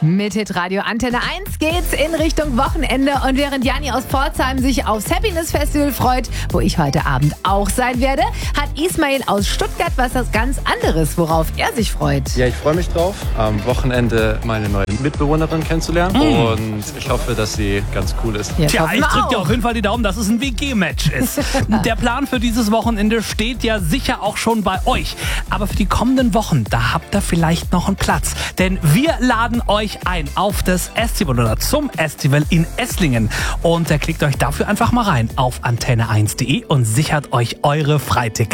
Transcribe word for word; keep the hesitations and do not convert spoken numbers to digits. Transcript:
Mit Hitradio Antenne eins geht's in Richtung Wochenende und während Janni aus Pforzheim sich aufs Happiness Festival freut, wo ich heute Abend auch sein werde, hat Ismail aus Stuttgart was ganz anderes, worauf er sich freut. Ja, ich freue mich drauf, am Wochenende meine neue Mitbewohnerin kennenzulernen mm. und ich hoffe, dass sie ganz cool ist. Ja, Tja, ich drücke dir auf jeden Fall die Daumen, dass es ein W G-Match ist. Der Plan für dieses Wochenende steht ja sicher auch schon bei euch. Aber für die kommenden Wochen, da habt ihr vielleicht noch einen Platz. Denn wir laden euch ein auf das Estival oder zum Estival in Esslingen. Und äh, klickt euch dafür einfach mal rein auf antenne eins punkt de und sichert euch eure Freitickets.